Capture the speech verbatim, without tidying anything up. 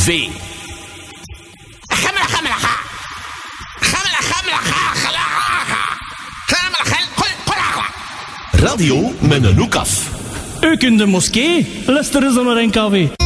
V. Radio met een hoek af. U kunt de moskee, luisteren ze naar N K W.